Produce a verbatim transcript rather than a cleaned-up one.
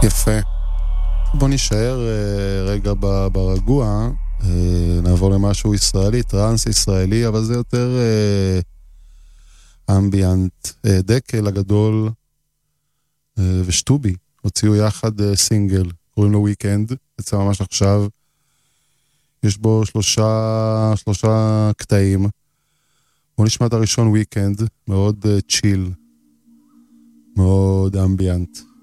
יפה. בוא נשאר רגע ברגוע, נעבור למשהו ישראלי, טרנס ישראלי, אבל זה יותר אמביאנט. דקל הגדול ושטובי הוציאו יחד סינגל, קוראים לו וויקנד, יצא ממש עכשיו. יש בו שלושה, שלושה קטעים. בוא נשמע את הראשון וויקנד, מאוד צ'יל, מאוד אמביאנט.